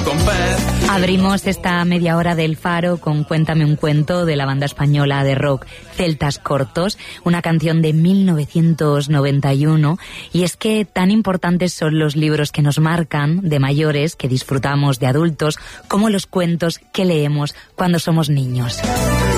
con pez. Abrimos esta media hora del Faro con Cuéntame un cuento de la banda española de rock Celtas Cortos, una canción de 1991, y es que tan importantes son los libros que nos marcan de mayores, que disfrutamos de adultos, como los cuentos que leemos cuando somos niños.